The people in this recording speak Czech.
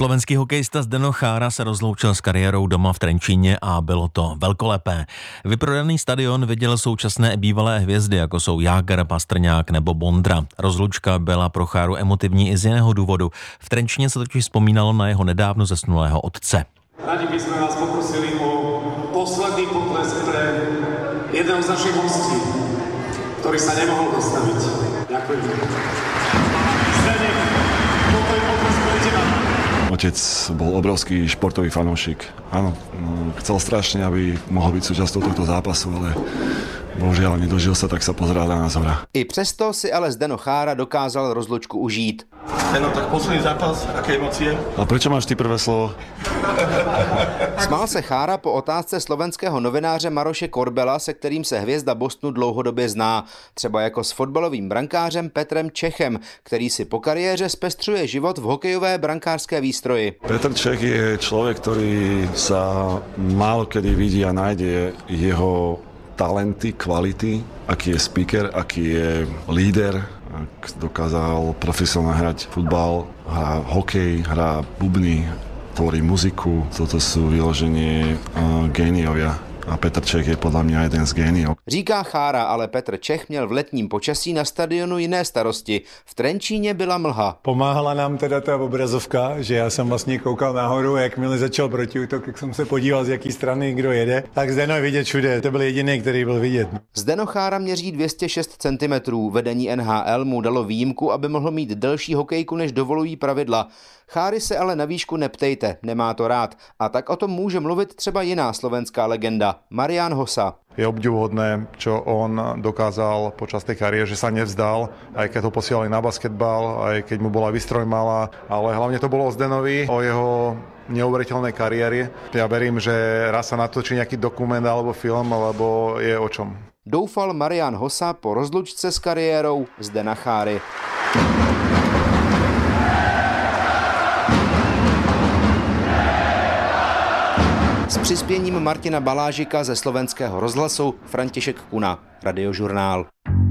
Slovenský hokejista Zdeno Chára se rozloučil s kariérou doma v Trenčíně a bylo to velkolepé. Vyprodaný stadion viděl současné bývalé hvězdy, jako jsou Jágr, Pastrňák nebo Bondra. Rozlučka byla pro Cháru emotivní i z jiného důvodu. V Trenčíně se totiž vzpomínalo na jeho nedávno zesnulého otce. Radi by sme vás poprosili o posledný potlesk pre jedného z našich hostí, ktorý sa nemohol dostaviť. Ďakujem. Otec bol obrovský športový fanúšik. Áno, chcel strašne, aby mohol byť súčasťou tohto zápasu, ale bohužiaľ nedožil sa, tak sa pozeral na nás hora. I přesto si ale Zdeno Chára dokázal rozlučku užít. Zdeno, tak posledný zápas, aké emócie? A prečo máš ty prvé slovo? Smál se Chára po otázce slovenského novináře Maroše Korbela, se kterým se hvězda Bostonu dlouhodobě zná. Třeba jako s fotbalovým brankářem Petrem Čechem, který si po kariéře zpestřuje život v hokejové brankářské výstroji. Petr Čech je človek, ktorý sa málo kedy vidí a nájde jeho talenty, kvality, aký je speaker, aký je líder, ak dokázal profesionálne hrať futbal, hrá hokej, hrá bubny, tvorí muziku. Toto sú vyloženie géniovia. A Petr Čech je podle mě jeden z géniů. Říká Chára, ale Petr Čech měl v letním počasí na stadionu jiné starosti. V Trenčíně byla mlha. Pomáhala nám teda ta obrazovka, že já jsem vlastně koukal nahoru, jakmile začal protiútok, jak jsem se podíval, z jaký strany kdo jede. Tak Zdeno je vidět všude, to byl jediný, který byl vidět. Zdeno Chára měří 206 cm. Vedení NHL mu dalo výjimku, aby mohl mít delší hokejku, než dovolují pravidla. Cháry se ale na výšku neptejte, nemá to rád. A tak o tom může mluvit třeba jiná slovenská legenda, Marián Hossa. Je obdivuhodné, čo on dokázal počas tej kariéry, že sa nevzdal, aj keď ho posielali na basketbal, aj keď mu bola výstroj malá, ale hlavne to bolo o Zdenovi, o jeho neuveriteľnej kariéry. Ja verím, že raz sa natočí nejaký dokument alebo film, lebo je o čom. Doufal Marián Hossa po rozlučce s kariérou Zdena Cháry. S přispěním Martina Balážika ze Slovenského rozhlasu František Kuna, Radiožurnál.